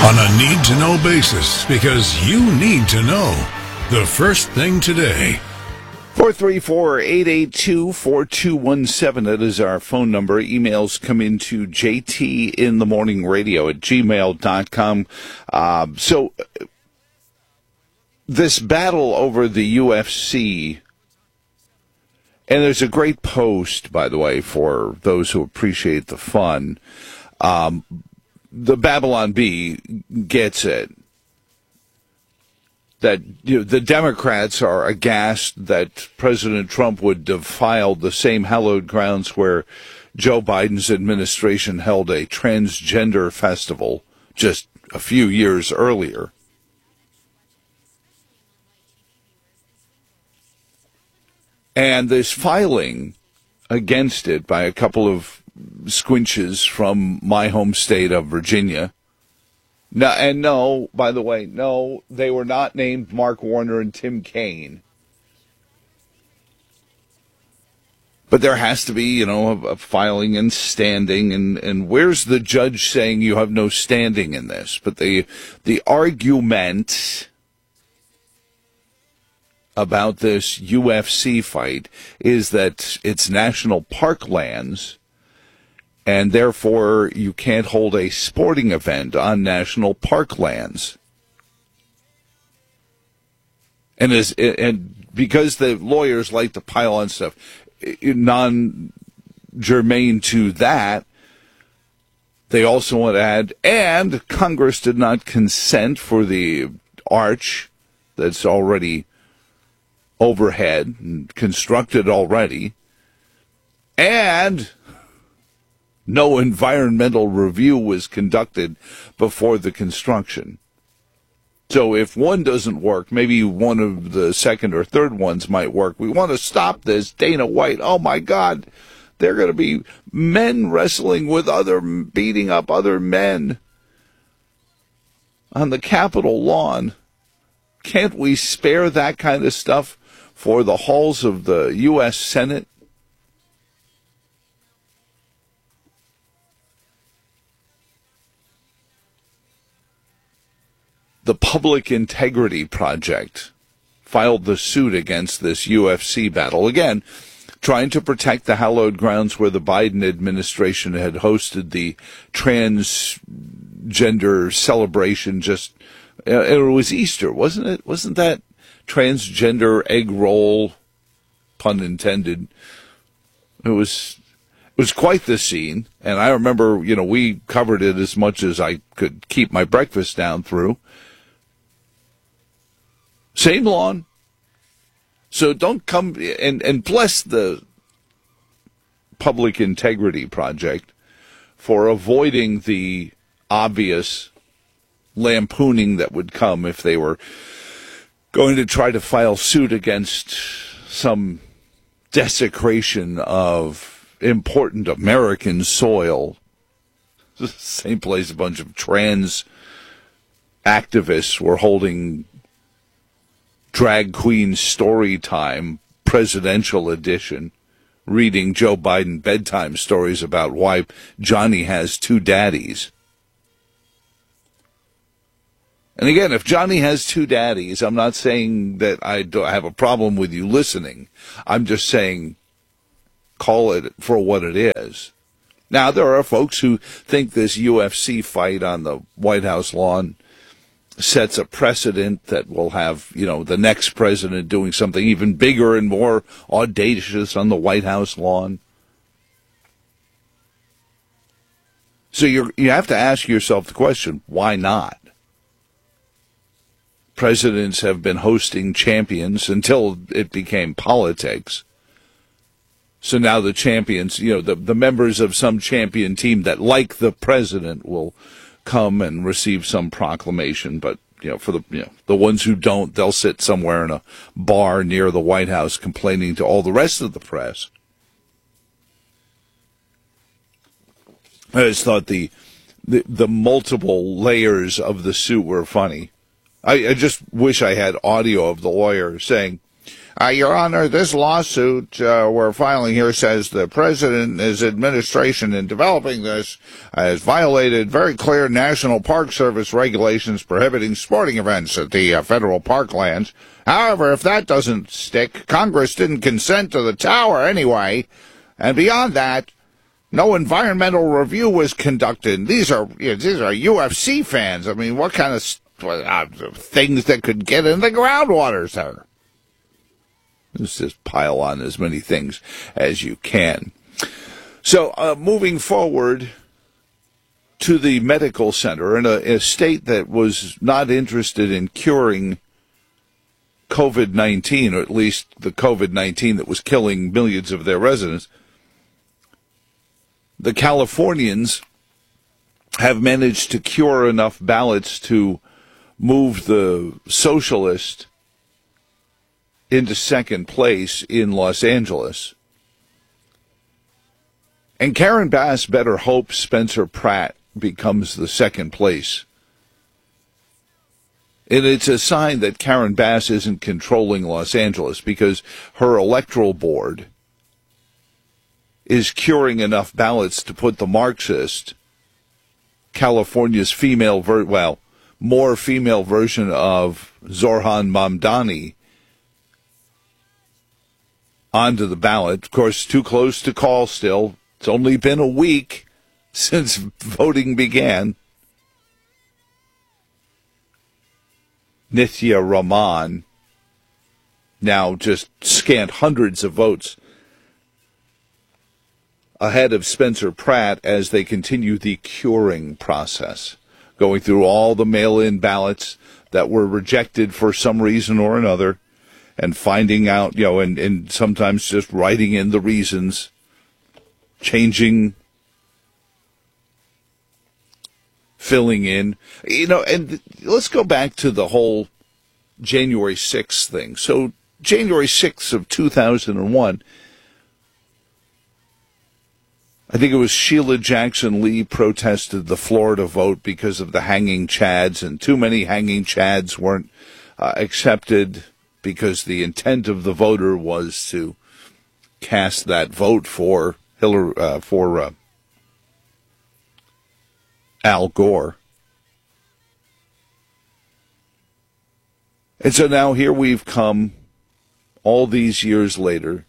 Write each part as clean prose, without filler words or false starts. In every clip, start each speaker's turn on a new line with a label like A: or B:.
A: on a need-to-know basis, because you need to know the first thing today.
B: 434-882-4217. That is our phone number. Emails come into jtinthemorningradio@gmail.com. So this battle over the UFC, and there's a great post, by the way, for those who appreciate the fun. The Babylon Bee gets it. That the Democrats are aghast that President Trump would defile the same hallowed grounds where Joe Biden's administration held a transgender festival just a few years earlier. And this filing against it by a couple of squinches from my home state of Virginia. No, by the way, no, they were not named Mark Warner and Tim Kaine. But there has to be, a filing and standing, and where's the judge saying you have no standing in this? But the argument about this UFC fight is that it's national park lands, and therefore you can't hold a sporting event on national park lands. And because the lawyers like to pile on stuff non-germane to that, they also want to add, and Congress did not consent for the arch that's already overhead and constructed already, and no environmental review was conducted before the construction. So if one doesn't work, maybe one of the second or third ones might work. We want to stop this. Dana White, oh my God, there are going to be men wrestling with beating up other men on the Capitol lawn. Can't we spare that kind of stuff for the halls of the U.S. Senate? The Public Integrity Project filed the suit against this UFC battle. Again, trying to protect the hallowed grounds where the Biden administration had hosted the transgender celebration it was Easter, wasn't it? Wasn't that transgender egg roll, pun intended? It was quite the scene, and I remember, we covered it as much as I could keep my breakfast down through. Same lawn. So don't come and bless the Public Integrity Project for avoiding the obvious lampooning that would come if they were going to try to file suit against some desecration of important American soil. Same place a bunch of trans activists were holding drag queen story time, presidential edition, reading Joe Biden bedtime stories about why Johnny has two daddies. And again, if Johnny has two daddies, I'm not saying that I have a problem with you listening. I'm just saying call it for what it is. Now, there are folks who think this UFC fight on the White House lawn sets a precedent that will have, the next president doing something even bigger and more audacious on the White House lawn. So you have to ask yourself the question, why not? Presidents have been hosting champions until it became politics. So now the champions, the members of some champion team that like the president will come and receive some proclamation, but for the ones who don't, they'll sit somewhere in a bar near the White House complaining to all the rest of the press. I just thought the multiple layers of the suit were funny. I just wish I had audio of the lawyer saying, Your Honor, this lawsuit we're filing here says the president and his administration in developing this has violated very clear National Park Service regulations prohibiting sporting events at the federal parklands. However, if that doesn't stick, Congress didn't consent to the tower anyway. And beyond that, no environmental review was conducted. These are UFC fans. I mean, what kind of things that could get in the groundwater, sir? Let's just pile on as many things as you can. So, moving forward to the medical center in a state that was not interested in curing COVID-19, or at least the COVID-19 that was killing millions of their residents, the Californians have managed to cure enough ballots to move the socialist into second place in Los Angeles. And Karen Bass better hope Spencer Pratt becomes the second place. And it's a sign that Karen Bass isn't controlling Los Angeles, because her electoral board is curing enough ballots to put the Marxist, California's more female version of Zohran Mamdani onto the ballot. Of course, too close to call still. It's only been a week since voting began. Nithya Raman now just scant hundreds of votes ahead of Spencer Pratt as they continue the curing process, going through all the mail-in ballots that were rejected for some reason or another, and finding out, and sometimes just writing in the reasons, changing, filling in, and let's go back to the whole January 6th thing. So January 6th of 2001, I think it was Sheila Jackson Lee protested the Florida vote because of the hanging chads, and too many hanging chads weren't accepted, because the intent of the voter was to cast that vote for Al Gore. And so now here we've come, all these years later,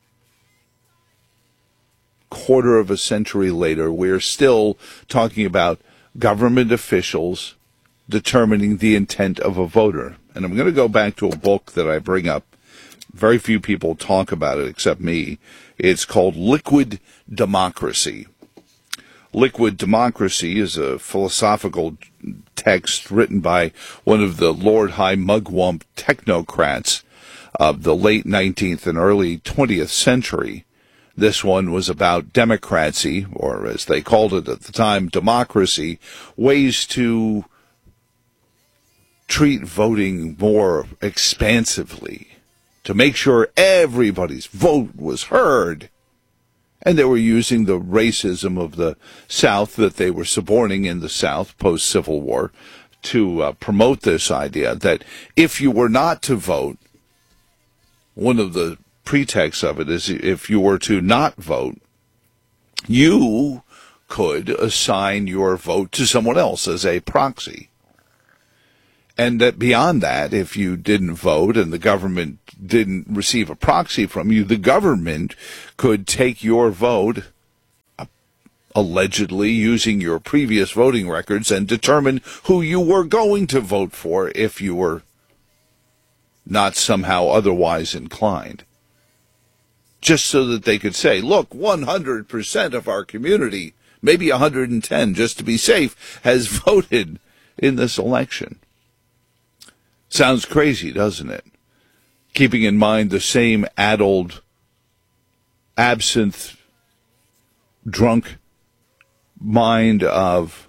B: quarter of a century later, we're still talking about government officials determining the intent of a voter. And I'm going to go back to a book that I bring up. Very few people talk about it except me. It's called Liquid Democracy. Liquid Democracy is a philosophical text written by one of the Lord High Mugwump technocrats of the late 19th and early 20th century. This one was about democracy, or as they called it at the time, democracy, ways to treat voting more expansively, to make sure everybody's vote was heard. And they were using the racism of the South that they were suborning in the South post-Civil War to promote this idea that if you were not to vote, one of the pretexts of it is if you were to not vote, you could assign your vote to someone else as a proxy. And that beyond that, if you didn't vote and the government didn't receive a proxy from you, the government could take your vote, allegedly using your previous voting records, and determine who you were going to vote for if you were not somehow otherwise inclined. Just so that they could say, look, 100% of our community, maybe 110 just to be safe, has voted in this election. Sounds crazy, doesn't it? Keeping in mind the same addled, absinthe, drunk mind of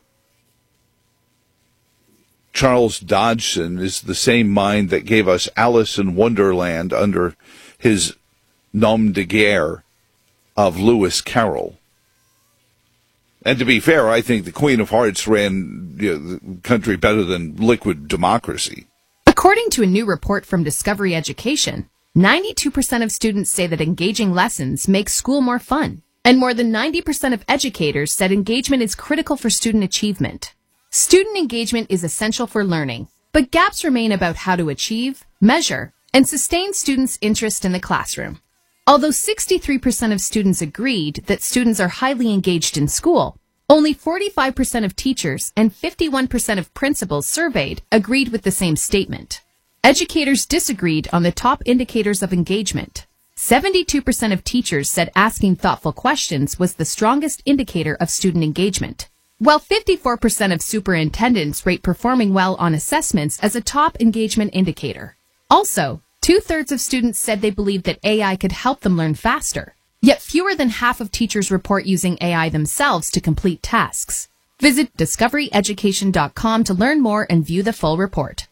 B: Charles Dodgson is the same mind that gave us Alice in Wonderland under his nom de guerre of Lewis Carroll. And to be fair, I think the Queen of Hearts ran the country better than Liquid Democracy.
C: According to a new report from Discovery Education, 92% of students say that engaging lessons make school more fun. And more than 90% of educators said engagement is critical for student achievement. Student engagement is essential for learning, but gaps remain about how to achieve, measure, and sustain students' interest in the classroom. Although 63% of students agreed that students are highly engaged in school, only 45% of teachers and 51% of principals surveyed agreed with the same statement. Educators disagreed on the top indicators of engagement. 72% of teachers said asking thoughtful questions was the strongest indicator of student engagement, while 54% of superintendents rate performing well on assessments as a top engagement indicator. Also, 2/3 of students said they believed that AI could help them learn faster. Yet fewer than half of teachers report using AI themselves to complete tasks. Visit discoveryeducation.com to learn more and view the full report.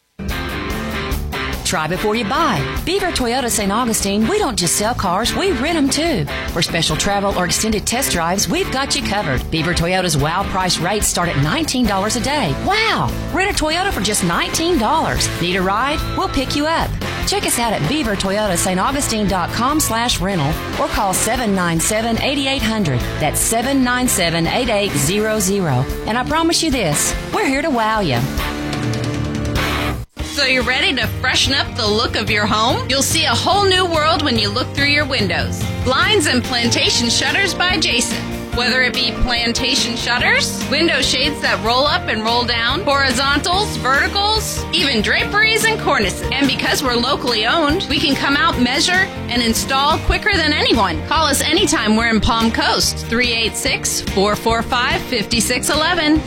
D: Try before you buy. Beaver Toyota St. Augustine, we don't just sell cars, we rent them too. For special travel or extended test drives, we've got you covered. Beaver Toyota's wow price rates start at $19 a day. Wow! Rent a Toyota for just $19. Need a ride? We'll pick you up. Check us out at beavertoyotastaugustine.com/rental or call 797-8800. That's 797-8800. And I promise you this, we're here to wow you.
E: So you're ready to freshen up the look of your home? You'll see a whole new world when you look through your windows. Blinds and Plantation Shutters by Jason. Whether it be plantation shutters, window shades that roll up and roll down, horizontals, verticals, even draperies and cornices. And because we're locally owned, we can come out, measure, and install quicker than anyone. Call us anytime we're in Palm Coast, 386-445-5611.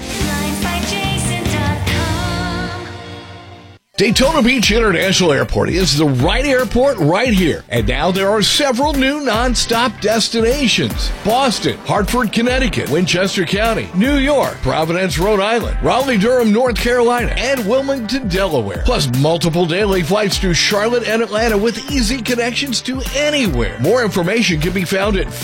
F: Daytona Beach International Airport is the right airport right here. And now there are several new non-stop destinations. Boston, Hartford, Connecticut, Winchester County, New York, Providence, Rhode Island, Raleigh-Durham, North Carolina, and Wilmington, Delaware. Plus multiple daily flights to Charlotte and Atlanta with easy connections to anywhere. More information can be found at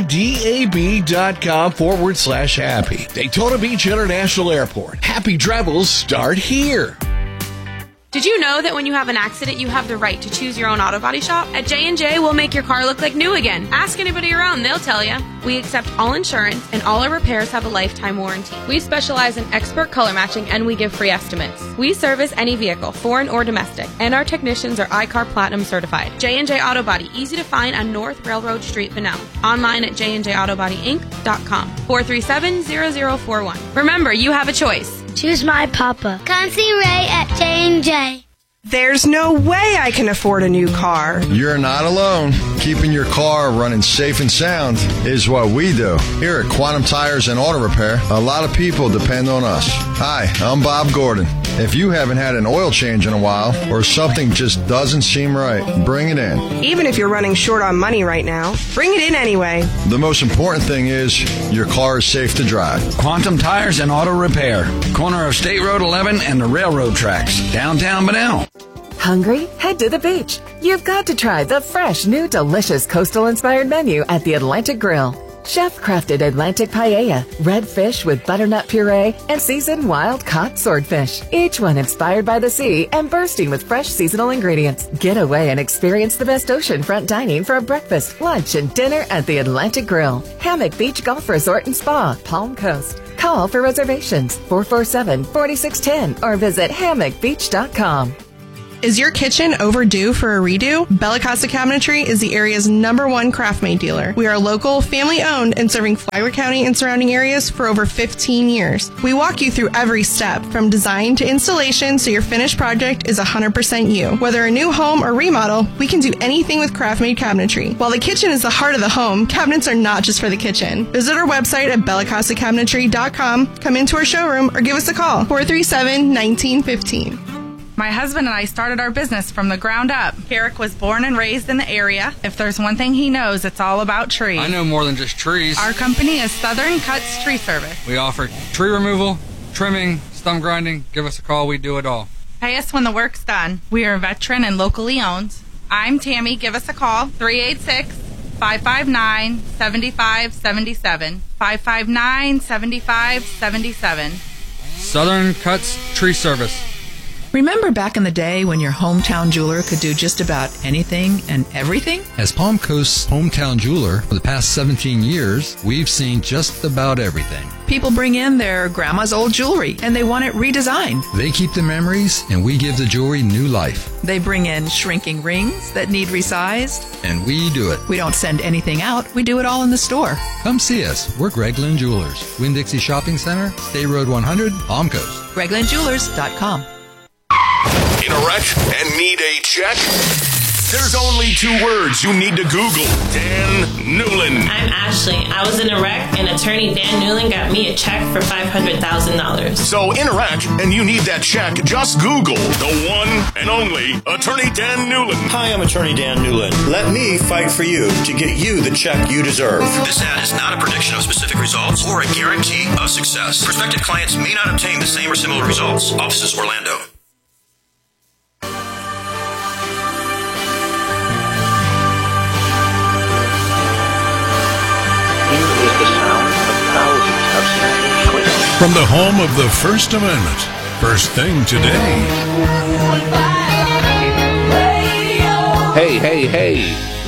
F: flydab.com/happy. Daytona Beach International Airport. Happy travels start here.
G: Did you know that when you have an accident, you have the right to choose your own auto body shop? At J&J, we'll make your car look like new again. Ask anybody around, they'll tell you. We accept all insurance, and all our repairs have a lifetime warranty. We specialize in expert color matching, and we give free estimates. We service any vehicle, foreign or domestic, and our technicians are iCar Platinum certified. J&J Auto Body, easy to find on North Railroad Street, Bunnell. Online at jnjautobodyinc.com. 437-0041. Remember, you have a choice.
H: Choose my papa. Come see Ray at J&J.
I: There's no way I can afford a new car.
J: You're not alone. Keeping your car running safe and sound is what we do. Here at Quantum Tires and Auto Repair, a lot of people depend on us. Hi, I'm Bob Gordon. If you haven't had an oil change in a while or something just doesn't seem right, bring it in.
I: Even if you're running short on money right now, bring it in anyway.
J: The most important thing is your car is safe to drive.
K: Quantum Tires and Auto Repair, corner of State Road 11 and the railroad tracks, downtown Bunnell.
L: Hungry? Head to the beach. You've got to try the fresh, new, delicious coastal-inspired menu at the Atlantic Grill. Chef-crafted Atlantic paella, red fish with butternut puree, and seasoned wild-caught swordfish. Each one inspired by the sea and bursting with fresh seasonal ingredients. Get away and experience the best oceanfront dining for a breakfast, lunch, and dinner at the Atlantic Grill. Hammock Beach Golf Resort and Spa, Palm Coast. Call for reservations, 447-4610, or visit hammockbeach.com.
I: Is your kitchen overdue for a redo? Bella Casa Cabinetry is the area's #1 craft-made dealer. We are local, family-owned, and serving Flagler County and surrounding areas for over 15 years. We walk you through every step, from design to installation, so your finished project is 100% you. Whether a new home or remodel, we can do anything with craft-made cabinetry. While the kitchen is the heart of the home, cabinets are not just for the kitchen. Visit our website at bellacasacabinetry.com, come into our showroom, or give us a call, 437-1915.
M: My husband and I started our business from the ground up. Eric was born and raised in the area. If there's one thing he knows, it's all about trees.
N: I know more than just trees.
M: Our company is Southern Cuts Tree Service.
N: We offer tree removal, trimming, stump grinding. Give us a call. We do it all.
M: Pay us when the work's done. We are veteran and locally owned. I'm Tammy. Give us a call, 386-559-7577. 559-7577.
N: Southern Cuts Tree Service.
O: Remember back in the day when your hometown jeweler could do just about anything and everything?
P: As Palm Coast's hometown jeweler for the past 17 years, we've seen just about everything.
O: People bring in their grandma's old jewelry and they want it redesigned.
P: They keep the memories and we give the jewelry new life.
O: They bring in shrinking rings that need resized.
P: And we do it.
O: We don't send anything out. We do it all in the store.
P: Come see us. We're Gregland Jewelers. Winn-Dixie Shopping Center, State Road 100, Palm Coast.
O: GreglandJewelers.com.
Q: In a wreck and need a check? There's only 2 words you need to Google. Dan Newlin.
R: I'm Ashley. I was in a wreck, and attorney Dan Newlin got me a check for $500,000.
Q: So in a wreck and you need that check, just Google the one and only attorney Dan Newlin.
S: Hi, I'm attorney Dan Newlin. Let me fight for you to get you the check you deserve.
T: This ad is not a prediction of specific results or a guarantee of success. Prospective clients may not obtain the same or similar results. Offices Orlando.
A: From the home of the First Amendment, First Thing Today.
B: Hey,